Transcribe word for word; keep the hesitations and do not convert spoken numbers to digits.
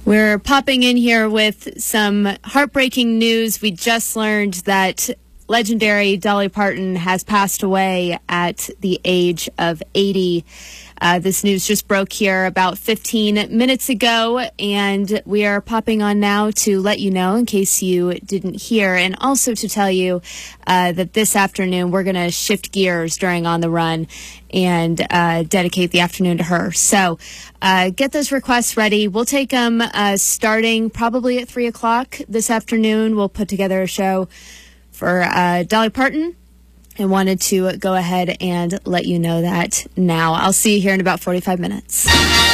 We're popping in here with some heartbreaking news. We just learned that legendary Dolly Parton has passed away at the age of eighty. Uh, this news just broke here about fifteen minutes ago, and we are popping on now to let you know in case you didn't hear, and also to tell you uh, that this afternoon we're going to shift gears during On the Run and uh, dedicate the afternoon to her. So uh, get those requests ready. We'll take them uh, starting probably at three o'clock this afternoon. We'll put together a show for uh, Dolly Parton. I wanted to go ahead and let you know that now. I'll see you here in about forty-five minutes.